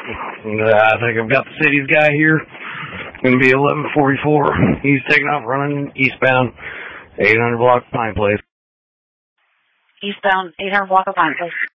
I think I've got the city's guy here. Going to be 11:44. He's taking off running eastbound, 800 block Pine Place. Eastbound, 800 block of Pine Place.